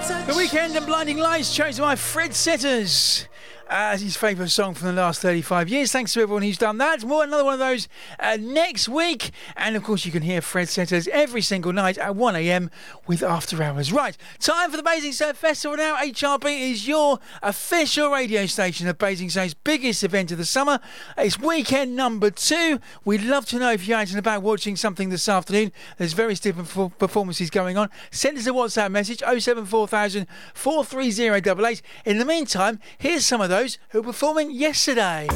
The Weekend and Blinding Lights, chosen by Fred Setters as his favourite song from the last 35 years. Thanks to everyone who's done that. More another one of those next week. And of course you can hear Fred Setters every single night at 1 a.m. with After Hours. Right, time for the Basingstoke Festival now. HRB is your official radio station of Basingstoke's biggest event of the summer. It's weekend number 2. We'd love to know if you're out and about watching something this afternoon. There's various different performances going on. Send us a WhatsApp message 074,000 430 88. In the meantime, here's some of those who were performing yesterday.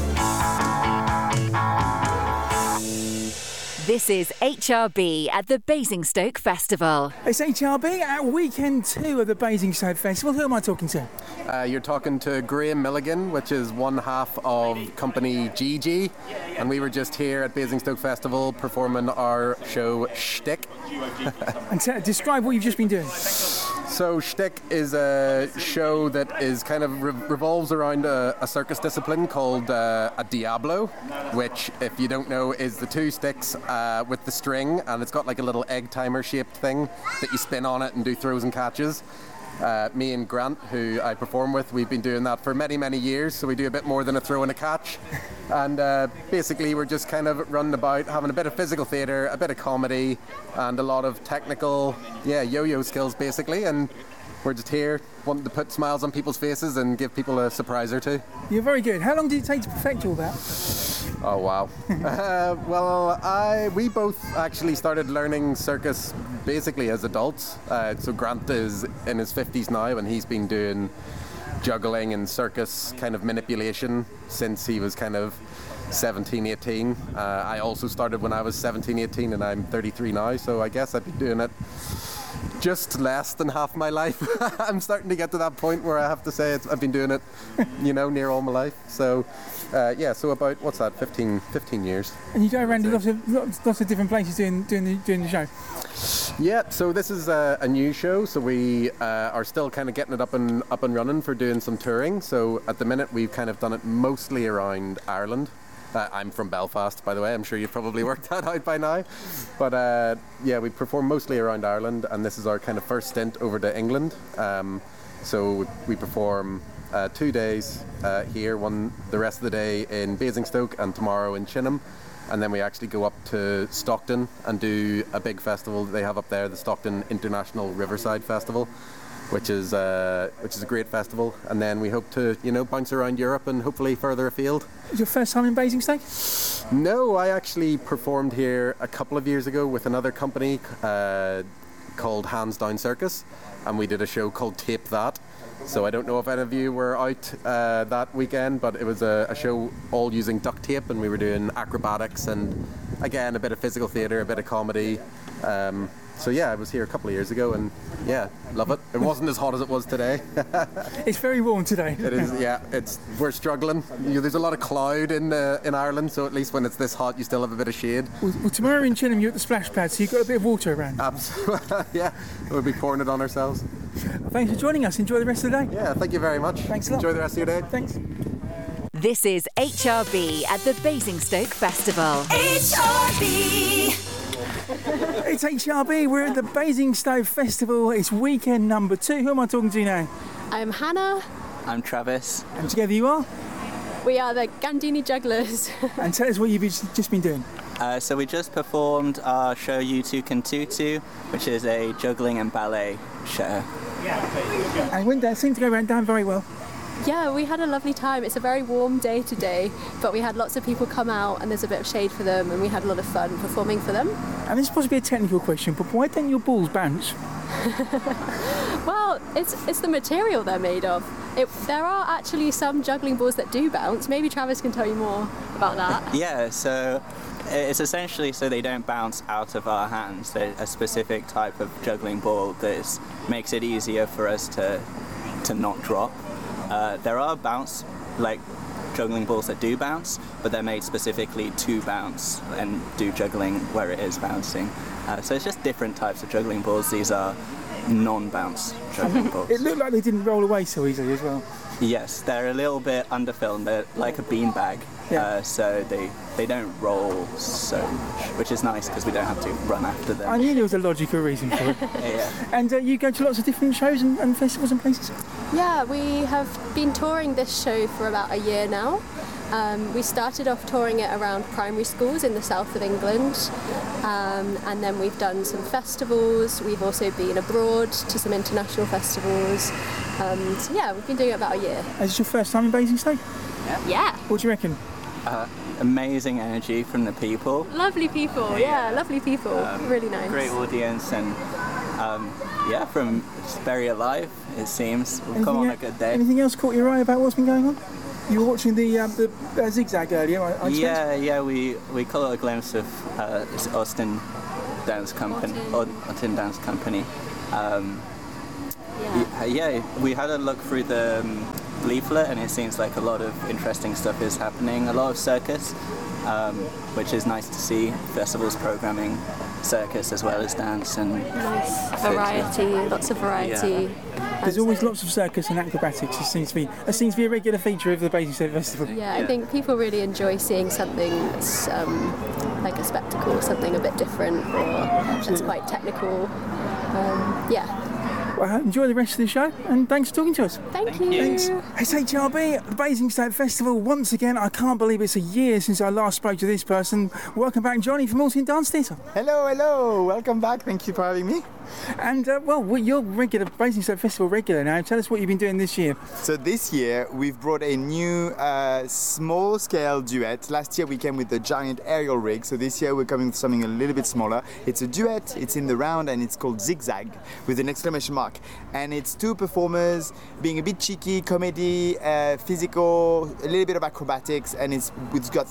This is HRB at the Basingstoke Festival. It's HRB at weekend 2 of the Basingstoke Festival. Who am I talking to? You're talking to Graham Milligan, which is one half of company GG, and we were just here at Basingstoke Festival performing our show Shtick. And describe what you've just been doing. So Shtick is a show that is kind of revolves around a circus discipline called a Diablo, which, if you don't know, is the two sticks with the string, and it's got like a little egg timer shaped thing that you spin on it and do throws and catches. Me and Grant, who I perform with, we've been doing that for many, many years, so we do a bit more than a throw and a catch. And basically we're just kind of running about, having a bit of physical theatre, a bit of comedy, and a lot of technical, yo-yo skills basically, and we're just here wanting to put smiles on people's faces and give people a surprise or two. You're very good. How long did it take to perfect all that? Oh, wow. We both actually started learning circus basically as adults. So Grant is in his 50s now, and he's been doing juggling and circus kind of manipulation since he was kind of 17, 18. I also started when I was 17, 18, and I'm 33 now, so I guess I've been doing it just less than half my life. I'm starting to get to that point where I have to say I've been doing it, near all my life. So, so about, 15 years. And you go around to lots of different places doing the show? Yeah, so this is a new show, so we are still kind of getting it up and running for doing some touring. So at the minute we've kind of done it mostly around Ireland. I'm from Belfast, by the way. I'm sure you've probably worked that out by now. But we perform mostly around Ireland, and this is our kind of first stint over to England. So we perform 2 days here, the rest of the day in Basingstoke and tomorrow in Chinham. And then we actually go up to Stockton and do a big festival that they have up there, the Stockton International Riverside Festival, which is a great festival. And then we hope to, bounce around Europe and hopefully further afield. Is your first time in Basingstoke? No, I actually performed here a couple of years ago with another company called Hands Down Circus, and we did a show called Tape That. So I don't know if any of you were out that weekend, but it was a show all using duct tape, and we were doing acrobatics and, again, a bit of physical theatre, a bit of comedy. I was here a couple of years ago, and love it. It wasn't as hot as it was today. It's very warm today. It is, we're struggling. There's a lot of cloud in Ireland, so at least when it's this hot, you still have a bit of shade. Well, tomorrow in Chinham, you're at the splash pad, so you've got a bit of water around. Absolutely, we'll be pouring it on ourselves. Well, thanks for joining us. Enjoy the rest of the day. Yeah, thank you very much. Thanks a lot. Enjoy the rest of your day. Thanks. This is HRB at the Basingstoke Festival. HRB. It's HRB. We're at the Basingstoke Festival. It's weekend number 2. Who am I talking to now? I'm Hannah. I'm Travis. And together you are? We are the Gandini Jugglers. And tell us what you've just been doing. So we just performed our show You Two Can Tutu, which is a juggling and ballet show. And that seemed to go down very well. Yeah, we had a lovely time. It's a very warm day today, but we had lots of people come out and there's a bit of shade for them, and we had a lot of fun performing for them. And this is possibly a technical question, but why don't your balls bounce? Well, it's the material they're made of. There are actually some juggling balls that do bounce. Maybe Travis can tell you more about that. Yeah, so it's essentially so they don't bounce out of our hands. There's a specific type of juggling ball that makes it easier for us to not drop. There are juggling balls that do bounce, but they're made specifically to bounce and do juggling where it is bouncing. So it's just different types of juggling balls. These are non-bounce juggling balls. It looked like they didn't roll away so easily as well. Yes, they're a little bit underfilled. They're like a beanbag, so they don't roll so much, which is nice because we don't have to run after them. I knew there was a logical reason for it. Yeah. And you go to lots of different shows and festivals and places? Yeah, we have been touring this show for about a year now. We started off touring it around primary schools in the south of England, and then we've done some festivals. We've also been abroad to some international festivals. So yeah, we've been doing it about a year. Is this your first time in Basingstoke? Yeah. What do you reckon? Amazing energy from the people. Lovely people, yeah, lovely people. Really nice. Great audience, and it's very alive, it seems. We've come on a good day. Anything else caught your eye about what's been going on? You were watching the Zigzag earlier, I expect? Yeah, we caught a glimpse of Austin Dance Company. Austin Dance Company. We had a look through the leaflet, and it seems like a lot of interesting stuff is happening. A lot of circus, which is nice to see. Festivals programming circus as well as dance and nice variety, lots of variety. There's always lots of circus and acrobatics. It seems to be a regular feature of the Basingstoke Festival. Yeah, I think people really enjoy seeing something that's like a spectacle, something a bit different or that's quite technical. Well, enjoy the rest of the show, and thanks for talking to us. Thank you. Thanks. It's HRB at the Basingstoke Festival once again. I can't believe it's a year since I last spoke to this person. Welcome back, Johnny from Alton Dance Theatre. Hello. Welcome back. Thank you for having me. And, you're regular Basingstoke Festival regular now. Tell us what you've been doing this year. So this year, we've brought a new small-scale duet. Last year, we came with the giant aerial rig. So this year, we're coming with something a little bit smaller. It's a duet. It's in the round, and it's called Zigzag, with an exclamation mark. And it's two performers being a bit cheeky, comedy, physical, a little bit of acrobatics, and it's got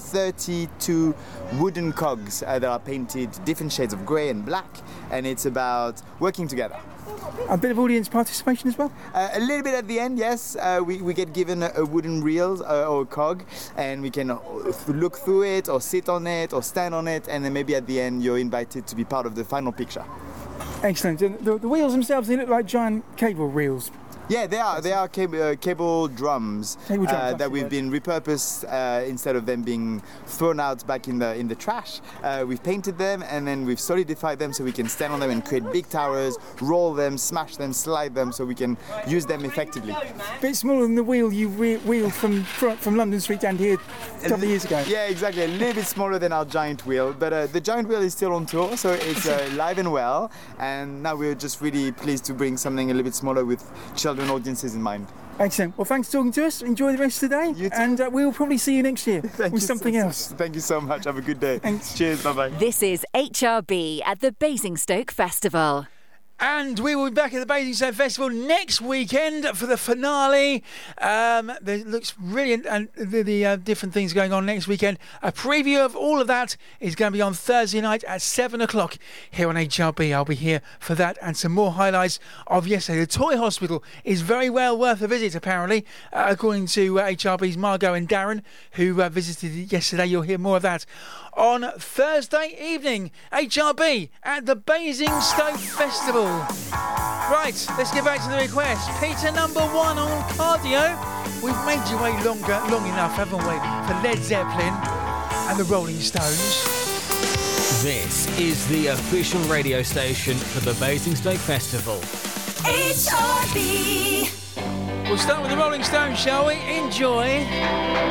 32 wooden cogs that are painted different shades of grey and black, and it's about working together. A bit of audience participation as well? A little bit at the end, yes. We get given a wooden reel or a cog, and we can look through it or sit on it or stand on it, and then maybe at the end you're invited to be part of the final picture. Excellent. The wheels themselves, they look like giant cable reels. Yeah, they are. They are cable drums that we've been repurposed instead of them being thrown out back in the trash. We've painted them and then we've solidified them so we can stand on them and create big towers, roll them, smash them, slide them, so we can use them effectively. A bit smaller than the wheel you wheeled from London Street down here a couple of years ago. Yeah, exactly. A little bit smaller than our giant wheel, but the giant wheel is still on tour, so it's live and well. And now we're just really pleased to bring something a little bit smaller with children audiences in mind. Excellent. Well, thanks for talking to us. Enjoy the rest of the day. You too. And we'll probably see you next year with something else. Thank you so much. Have a good day. Thanks. Cheers. Bye-bye. This is HRB at the Basingstoke Festival. And we will be back at the Basingstoke Festival next weekend for the finale. There looks brilliant, and the different things going on next weekend. A preview of all of that is going to be on Thursday night at 7 o'clock here on HRB. I'll be here for that and some more highlights of yesterday. The Toy Hospital is very well worth a visit, apparently, according to HRB's Margot and Darren, who visited it yesterday. You'll hear more of that on Thursday evening. HRB at the Basingstoke Festival. Right, let's get back to the request. Peter number 1 on cardio. We've made you wait long enough, haven't we, for Led Zeppelin and the Rolling Stones. This is the official radio station for the Basingstoke Festival. HRB. We'll start with the Rolling Stones, shall we? Enjoy.